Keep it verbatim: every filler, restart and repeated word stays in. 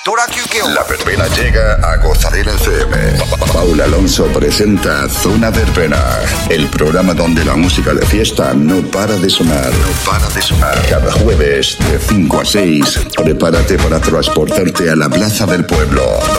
Doctor Q. La verbena llega a Gozadera F M. Paula Alonso presenta Zona Verbena, el programa donde la música de fiesta no para de sonar. No para de sonar. Cada jueves de cinco a seis, prepárate para transportarte a la plaza del pueblo.